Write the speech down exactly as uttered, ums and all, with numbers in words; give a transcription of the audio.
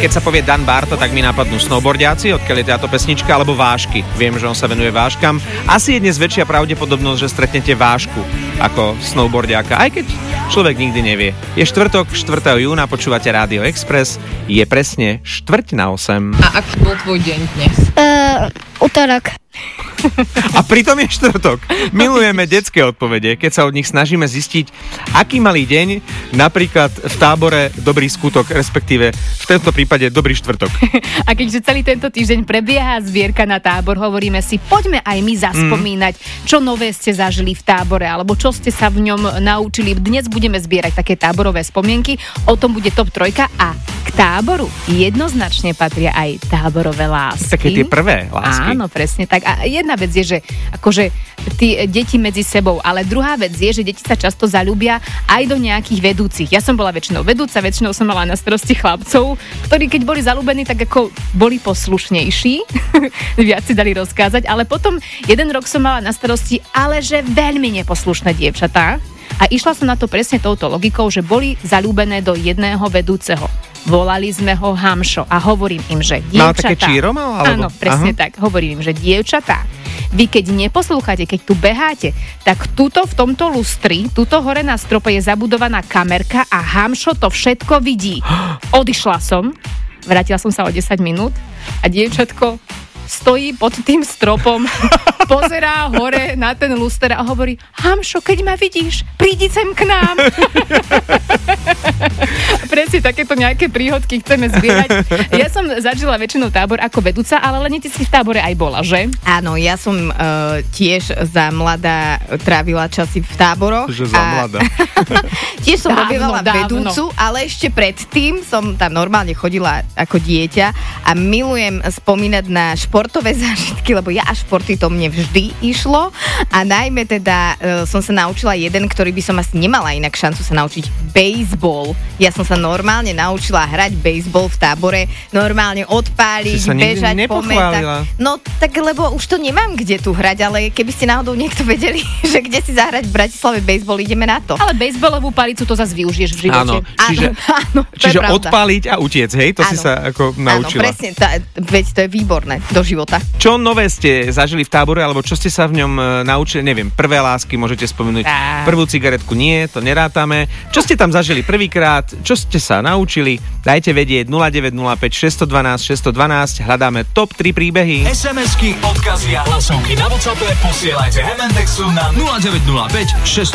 keď sa povie Dan Barta, tak mi napadnú snowboardiaci, odkiaľ je táto pesnička, alebo vášky. Viem, že on sa venuje váškam. Asi je dnes väčšia pravdepodobnosť, že stretnete vášku ako snowboardiaka, aj keď človek nikdy nevie. Je štvrtok, štvrtého júna, počúvate Rádio Express, je presne štvrť na osem. A aký bol tvoj deň dnes? Uh, utorok. A pritom je štvrtok. Milujeme detské odpovede, keď sa od nich snažíme zistiť, aký mali deň, napríklad v tábore Dobrý skutok, respektíve v tomto prípade Dobrý štvrtok. A keďže celý tento týždeň prebieha zbierka na tábor, hovoríme si, poďme aj my zaspomínať, čo nové ste zažili v tábore, alebo čo ste sa v ňom naučili. Dnes budeme zbierať také táborové spomienky, o tom bude top trojka a k táboru jednoznačne patria aj táborové lásky. Také tie prvé lásky. Áno, presne tak. A jedna vec je, že akože tí deti medzi sebou, ale druhá vec je, že deti sa často zaľúbia aj do nejakých vedúcich. Ja som bola väčšinou vedúca, väčšinou som mala na starosti chlapcov, ktorí keď boli zalúbení, tak ako boli poslušnejší, viac si dali rozkázať, ale potom jeden rok som mala na starosti, ale že veľmi neposlušné dievčatá. A išla som na to presne touto logikou, že boli zalúbené do jedného vedúceho. Volali sme ho Hamšo a hovorím im, že dievčatá... Mal také číro mal? Alebo... Áno, presne Aha. tak. Hovorím im, že dievčatá, vy keď neposlúchate, keď tu beháte, tak tuto v tomto lustri, tuto hore na strope je zabudovaná kamerka a Hamšo to všetko vidí. Odišla som, vrátila som sa o desať minút a dievčatko stojí pod tým stropom, pozerá hore na ten luster a hovorí, Hamšo, keď ma vidíš, prídi sem k nám. Presne takéto nejaké príhodky chceme zbierať. Ja som zažila väčšinou tábor ako vedúca, ale Leni, ty si v tábore aj bola, že? Áno, ja som uh, tiež za mladá trávila časy v táboroch. Že za mladá. Tiež som Dávno, robievala dávno. vedúcu, ale ešte predtým som tam normálne chodila ako dieťa a milujem spomínať na športové zážitky, lebo ja a športy to mne vždy išlo a najmä teda uh, som sa naučila jeden, ktorý by som asi nemala inak šancu sa naučiť, bejsbol. Ja som sa normálne naučila hrať bejsbol v tábore, normálne odpáliť, bežať po metách. No tak lebo už to nemám kde tu hrať, ale keby ste náhodou niekto vedeli, že kde si zahrať v Bratislave bejsbol, ideme na to. Ale bejsbolovú palicu to zase využiješ v živote. Áno, čiže, áno, to čiže je odpáliť a utiec, hej? To áno. Si sa ako naučila. Áno, presne, tá, veď to je výborné do života. Čo nové ste zažili v tábore, alebo čo ste sa v ňom e, naučili? Neviem, prvé lásky môžete spomenúť. Tá. Prvú cigaretku nie, to nerátame. Čo ste tam zažili prvýkrát? Čo ste sa naučili? Dajte vedieť nula deväť nula päť šesť jedna dva šesť jedna dva. Hľadáme top tri príbehy. es em esky, odkazy a hlasovky na WhatsAppe posielajte Hemendexu na nula deväť nula päť šesť